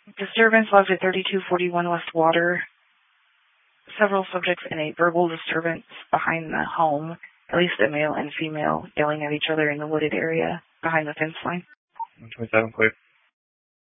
Disturbance logged at 3241 West Water. Several subjects in a verbal disturbance behind the home, at least a male and female, yelling at each other in the wooded area behind the fence line. 127, clear.